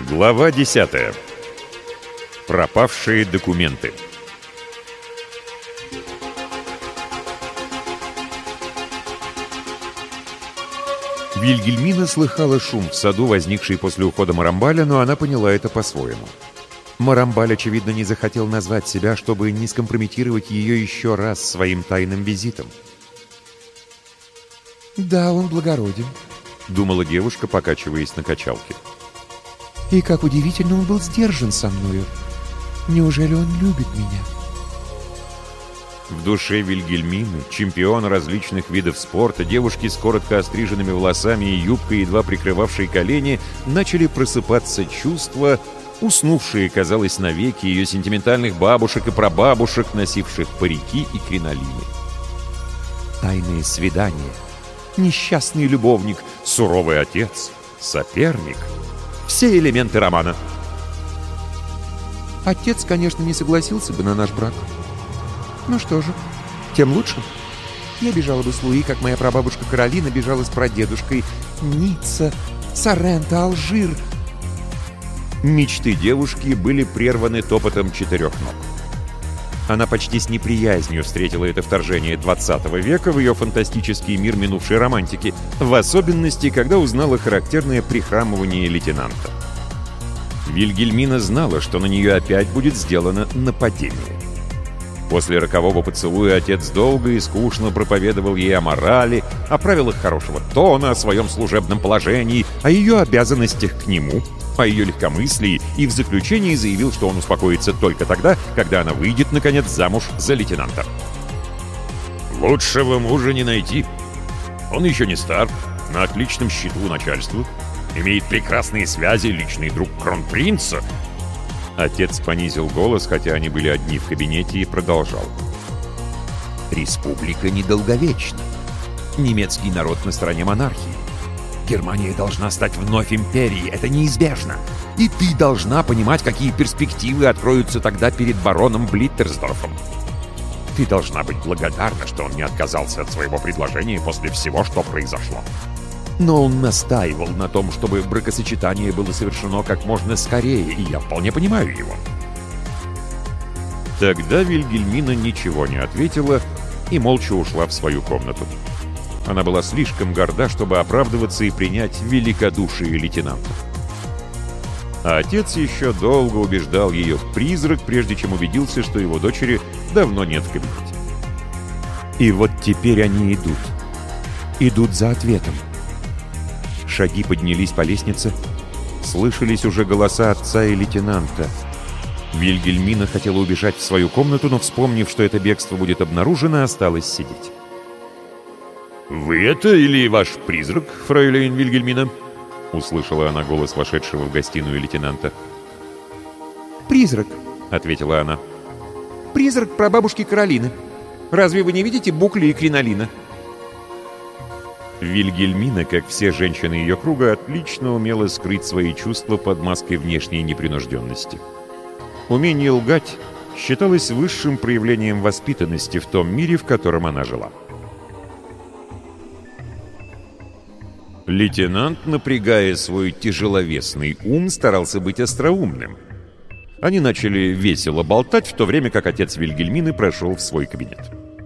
Глава 10. Пропавшие документы. Вильгельмина слыхала шум в саду, возникший после ухода Марамбаля, но она поняла это по-своему. Марамбаль, очевидно, не захотел назвать себя, чтобы не скомпрометировать ее еще раз своим тайным визитом. «Да, он благороден», — думала девушка, покачиваясь на качалке. «И как удивительно он был сдержан со мною. Неужели он любит меня?» В душе Вильгельмины, чемпиона различных видов спорта, девушки с коротко остриженными волосами и юбкой, едва прикрывавшей колени, начали просыпаться чувства, уснувшие, казалось, навеки ее сентиментальных бабушек и прабабушек, носивших парики и кринолины. Тайные свидания, несчастный любовник, суровый отец, соперник — все элементы романа. Отец, конечно, не согласился бы на наш брак. Ну что же, тем лучше. Я бежала бы с Луи, как моя прабабушка Каролина бежала с прадедушкой. Ницца, Сорренто, Алжир. Мечты девушки были прерваны топотом четырех ног. Она почти с неприязнью встретила это вторжение 20 века в ее фантастический мир минувшей романтики, в особенности, когда узнала характерное прихрамывание лейтенанта. Вильгельмина знала, что на нее опять будет сделано нападение. После рокового поцелуя отец долго и скучно проповедовал ей о морали, о правилах хорошего тона, о своем служебном положении, о ее обязанностях к нему, о ее легкомыслии, и в заключении заявил, что он успокоится только тогда, когда она выйдет, наконец, замуж за лейтенанта. «Лучшего мужа не найти. Он еще не стар, на отличном счету у начальства, имеет прекрасные связи, личный друг кронпринца». Отец понизил голос, хотя они были одни в кабинете, и продолжал. «Республика недолговечна. Немецкий народ на стороне монархии. Германия должна стать вновь империей, это неизбежно. И ты должна понимать, какие перспективы откроются тогда перед бароном Блиттерсдорфом. Ты должна быть благодарна, что он не отказался от своего предложения после всего, что произошло. Но он настаивал на том, чтобы бракосочетание было совершено как можно скорее, и я вполне понимаю его». Тогда Вильгельмина ничего не ответила и молча ушла в свою комнату. Она была слишком горда, чтобы оправдываться и принять великодушие лейтенанта. А отец еще долго убеждал ее в призрак, прежде чем убедился, что его дочери давно нет в кабинете. И вот теперь они идут. Идут за ответом. Шаги поднялись по лестнице. Слышались уже голоса отца и лейтенанта. Вильгельмина хотела убежать в свою комнату, но, вспомнив, что это бегство будет обнаружено, осталась сидеть. «Вы это или ваш призрак, фройлейн Вильгельмина?» — услышала она голос вошедшего в гостиную лейтенанта. «Призрак», — ответила она. «Призрак прабабушки Каролины. Разве вы не видите букли и кринолина?» Вильгельмина, как все женщины ее круга, отлично умела скрыть свои чувства под маской внешней непринужденности. Умение лгать считалось высшим проявлением воспитанности в том мире, в котором она жила. Лейтенант, напрягая свой тяжеловесный ум, старался быть остроумным. Они начали весело болтать, в то время как отец Вильгельмины прошел в свой кабинет.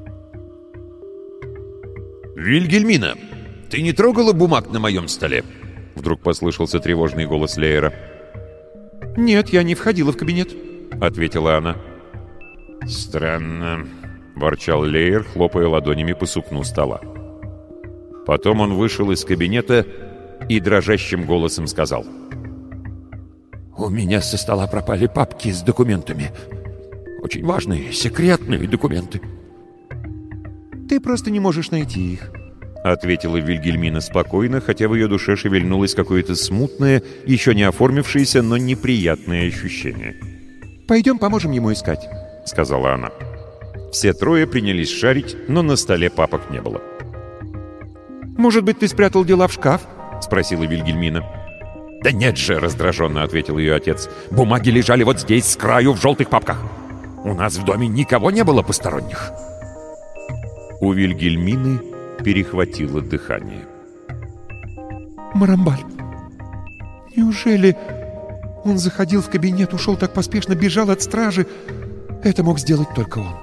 «Вильгельмина, ты не трогала бумаг на моем столе?» Вдруг послышался тревожный голос Лейера. «Нет, я не входила в кабинет», — ответила она. «Странно», — ворчал Лейер, хлопая ладонями по сукну стола. Потом он вышел из кабинета и дрожащим голосом сказал: «У меня со стола пропали папки с документами. Очень важные, секретные документы». «Ты просто не можешь найти их», — ответила Вильгельмина спокойно, хотя в ее душе шевельнулось какое-то смутное, еще не оформившееся, но неприятное ощущение. «Пойдем поможем ему искать», — сказала она. Все трое принялись шарить, но на столе папок не было. «Может быть, ты спрятал дела в шкаф?» — спросила Вильгельмина. «Да нет же!» — раздраженно ответил ее отец. «Бумаги лежали вот здесь, с краю, в желтых папках. У нас в доме никого не было посторонних». У Вильгельмины перехватило дыхание. «Марамбаль, неужели Он заходил в кабинет, ушел так поспешно, бежал от стражи. Это мог сделать только он.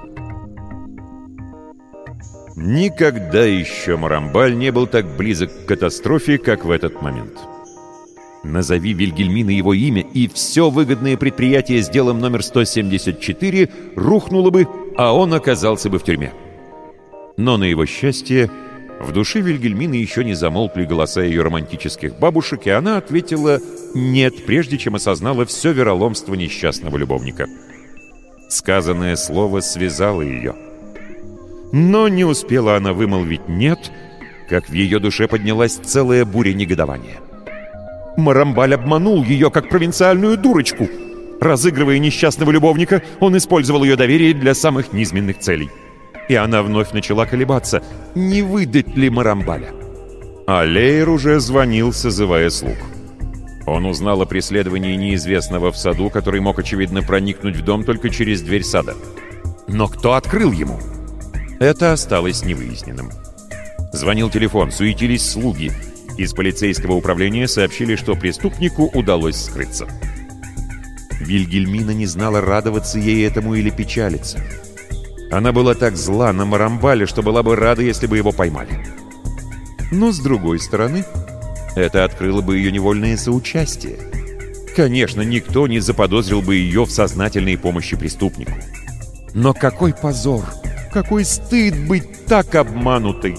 Никогда еще Марамбаль не был так близок к катастрофе, как в этот момент. Назови Вильгельмина его имя, и все выгодное предприятие с делом номер 174 рухнуло бы, а он оказался бы в тюрьме. Но на его счастье, в душе Вильгельмины еще не замолкли голоса ее романтических бабушек, и она ответила «нет», прежде чем осознала все вероломство несчастного любовника. Сказанное слово связало ее. Но не успела она вымолвить «нет», как в ее душе поднялась целая буря негодования. Марамбаль обманул ее, как провинциальную дурочку. Разыгрывая несчастного любовника, он использовал ее доверие для самых низменных целей. И она вновь начала колебаться, не выдать ли Марамбаля. А Лейер уже звонил, созывая слуг. Он узнал о преследовании неизвестного в саду, который мог, очевидно, проникнуть в дом только через дверь сада. Но кто открыл ему? Это осталось невыясненным. Звонил телефон, суетились слуги. Из полицейского управления сообщили, что преступнику удалось скрыться. Вильгельмина не знала, радоваться ей этому или печалиться. Она была так зла на Марамбаля, что была бы рада, если бы его поймали. Но, с другой стороны, это открыло бы ее невольное соучастие. Конечно, никто не заподозрил бы ее в сознательной помощи преступнику. Но какой позор, какой стыд быть так обманутой!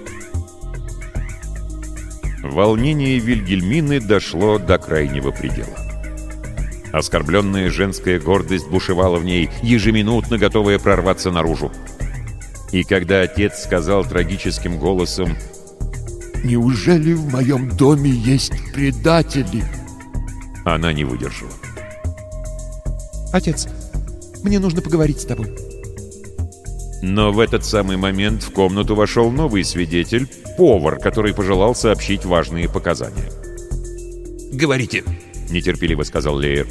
Волнение Вильгельмины дошло до крайнего предела. Оскорбленная женская гордость бушевала в ней, ежеминутно готовая прорваться наружу. И когда отец сказал трагическим голосом «Неужели в моем доме есть предатели?» Она не выдержала. «Отец, мне нужно поговорить с тобой». Но в этот самый момент в комнату вошел новый свидетель, повар, который пожелал сообщить важные показания. «Говорите», — нетерпеливо сказал Лейер.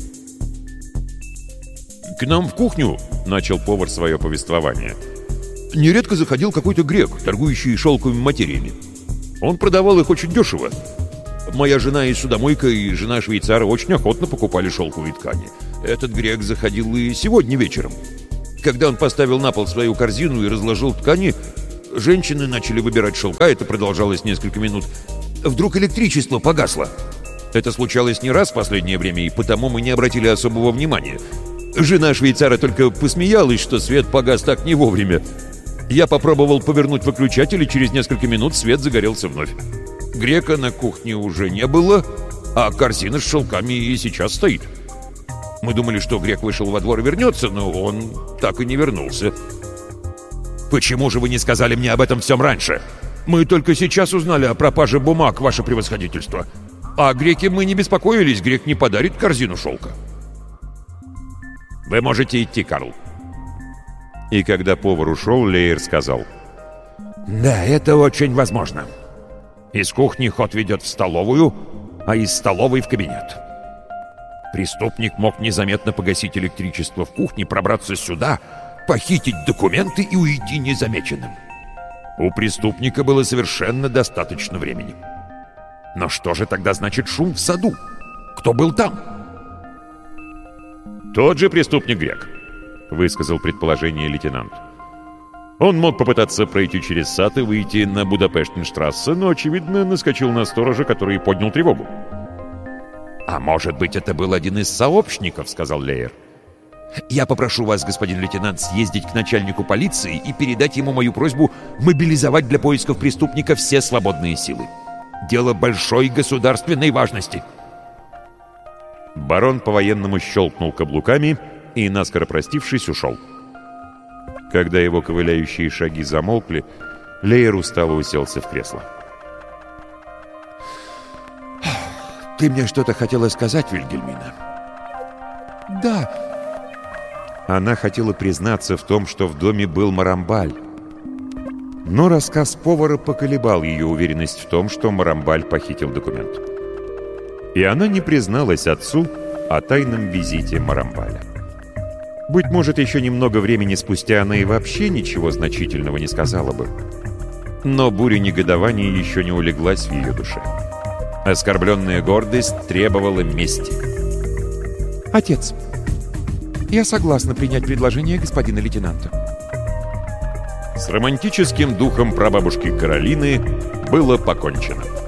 «К нам в кухню», — начал повар свое повествование, «нередко заходил какой-то грек, торгующий шелковыми материями. Он продавал их очень дешево. Моя жена и судомойка, и жена швейцара очень охотно покупали шелковые ткани. Этот грек заходил и сегодня вечером. Когда он поставил на пол свою корзину и разложил ткани, женщины начали выбирать шелка, это продолжалось несколько минут. Вдруг электричество погасло. Это случалось не раз в последнее время, и потому мы не обратили особого внимания. Жена швейцара только посмеялась, что свет погас так не вовремя. Я попробовал повернуть выключатель, и через несколько минут свет загорелся вновь. Грека на кухне уже не было, а корзина с шелками и сейчас стоит. Мы думали, что грек вышел во двор и вернется, но он так и не вернулся. Почему же вы не сказали мне об этом всем раньше? Мы только сейчас узнали о пропаже бумаг, ваше превосходительство. А о греке мы не беспокоились, грек не подарит корзину шелка. Вы можете идти, Карл. И когда повар ушел, Лейер сказал: «Да, это очень возможно. Из кухни ход ведет в столовую, а из столовой в кабинет. Преступник мог незаметно погасить электричество в кухне, пробраться сюда, похитить документы и уйти незамеченным. У преступника было совершенно достаточно времени. Но что же тогда значит шум в саду? Кто был там?» «Тот же преступник грек», — высказал предположение лейтенант. «Он мог попытаться пройти через сад и выйти на Будапештенштрассе, но, очевидно, наскочил на сторожа, который поднял тревогу». «А может быть, это был один из сообщников», — сказал Лейер. «Я попрошу вас, господин лейтенант, съездить к начальнику полиции и передать ему мою просьбу мобилизовать для поисков преступника все свободные силы. Дело большой государственной важности». Барон по-военному щелкнул каблуками и, наскоро простившись, ушел. Когда его ковыляющие шаги замолкли, Лейер устало уселся в кресло. «Ты мне что-то хотела сказать, Вильгельмина?» «Да». Она хотела признаться в том, что в доме был Марамбаль. Но рассказ повара поколебал ее уверенность в том, что Марамбаль похитил документ. И она не призналась отцу о тайном визите Марамбаля. Быть может, еще немного времени спустя она и вообще ничего значительного не сказала бы. Но буря негодования еще не улеглась в ее душе. Оскорбленная гордость требовала мести. Отец, я согласна принять предложение господина лейтенанта. С романтическим духом прабабушки Каролины было покончено.